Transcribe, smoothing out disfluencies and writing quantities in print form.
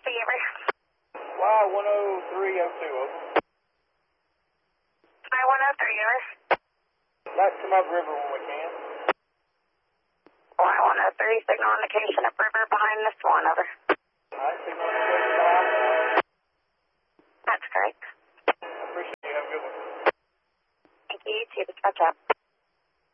Beaver. Y10302, over. Y103, over. Let's come upriver when we can. Y103, signal indication upriver behind this one, over. Alright, signal indication behind. That's correct. I appreciate you. Have a good one. Thank you, you too. Catch up.